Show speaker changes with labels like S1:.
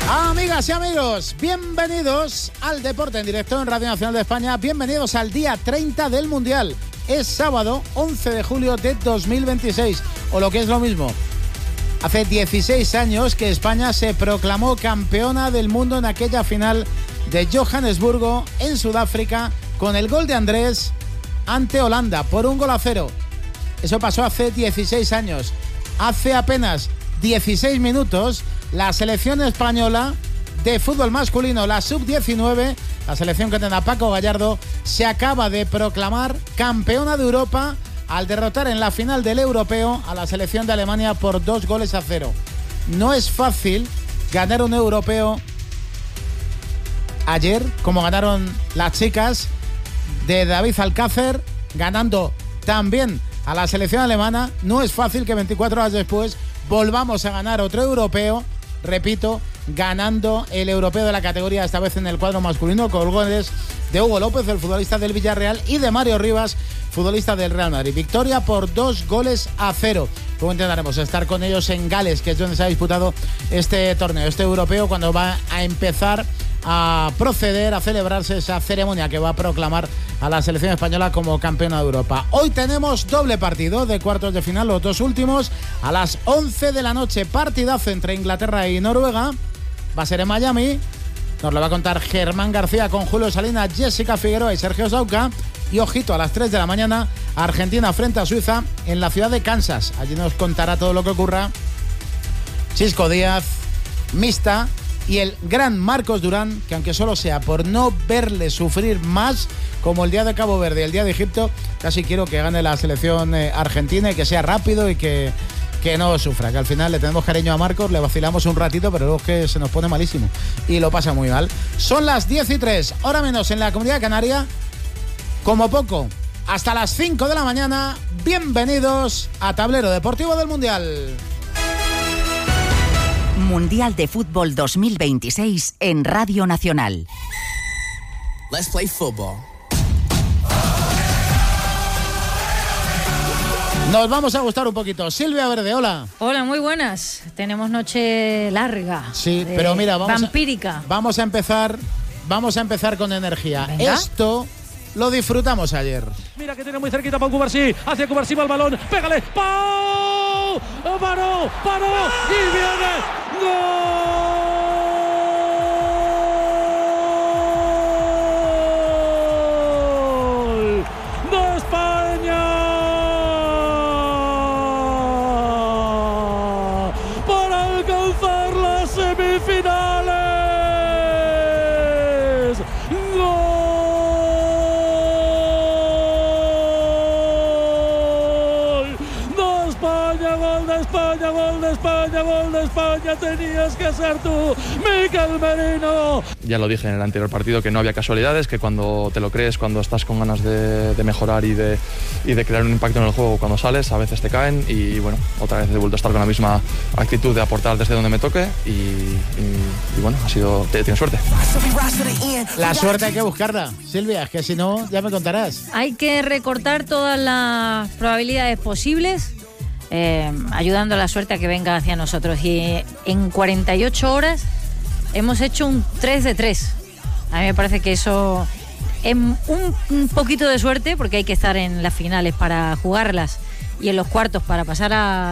S1: Amigas y amigos, bienvenidos al Deporte en Directo en Radio Nacional de España. Bienvenidos al día 30 del Mundial. Es sábado 11 de julio de 2026, o lo que es lo mismo. Hace 16 años que España se proclamó campeona del mundo en aquella final de Johannesburgo, en Sudáfrica, con el gol de Andrés ante Holanda por 1-0. Eso pasó hace 16 años. Hace apenas 16 minutos, la selección española de fútbol masculino, la sub-19, la selección que tiene Paco Gallardo, se acaba de proclamar campeona de Europa al derrotar en la final del europeo a la selección de Alemania por 2-0. No es fácil ganar un europeo ayer, como ganaron las chicas de David Alcácer, ganando también a la selección alemana. No es fácil que 24 horas después volvamos a ganar otro europeo, repito, ganando el europeo de la categoría, esta vez en el cuadro masculino, con goles de Hugo López, el futbolista del Villarreal, y de Mario Rivas, futbolista del Real Madrid. Victoria por 2-0. Luego intentaremos estar con ellos en Gales, que es donde se ha disputado este torneo, este europeo, cuando va a empezar a proceder a celebrarse esa ceremonia que va a proclamar a la selección española como campeona de Europa. Hoy tenemos doble partido de cuartos de final, los dos últimos, a las 11 de la noche, partidazo entre Inglaterra y Noruega. Va a ser en Miami. Nos lo va a contar Germán García con Julio Salinas, Jessica Figueroa y Sergio Sauca. Y ojito, a las 3 de la mañana, Argentina frente a Suiza en la ciudad de Kansas. Allí nos contará todo lo que ocurra Chisco Díaz, Mista y el gran Marcos Durán, que aunque solo sea por no verle sufrir más, como el día de Cabo Verde y el día de Egipto, casi quiero que gane la selección argentina y que sea rápido y que no sufra, que al final le tenemos cariño a Marcos, le vacilamos un ratito, pero luego es que se nos pone malísimo y lo pasa muy mal. Son las 10:03, hora menos en la Comunidad Canaria, como poco, hasta las 5 de la mañana. Bienvenidos a Tablero Deportivo del Mundial.
S2: Mundial de Fútbol 2026 en Radio Nacional.
S3: Let's play football.
S1: Nos vamos a gustar un poquito. Silvia Verde, hola.
S4: Hola, muy buenas. Tenemos noche larga.
S1: Sí, pero mira,
S4: vampírica.
S1: Vamos a empezar con energía.
S4: Venga.
S1: Esto lo disfrutamos ayer.
S5: Mira que tiene muy cerquita para Cubarsí. Hacia Cubarsí va el balón. Pégale. ¡Pau! ¡Paró! ¡Y viene! ¡Gol! ¡De España! Para alcanzar las semifinales. Gol de España, tenías que ser tú, Mikel Merino.
S6: Ya lo dije en el anterior partido que no había casualidades, que cuando te lo crees, cuando estás con ganas de mejorar y de crear un impacto en el juego cuando sales, a veces te caen y bueno, otra vez he vuelto a estar con la misma actitud de aportar desde donde me toque y bueno, tiene suerte.
S1: La suerte hay que buscarla, Silvia, es que si no, ya me contarás.
S4: Hay que recortar todas las probabilidades posibles, ayudando a la suerte a que venga hacia nosotros. Y en 48 horas hemos hecho un 3 de 3. A mí me parece que eso es un poquito de suerte, porque hay que estar en las finales para jugarlas y en los cuartos para pasar a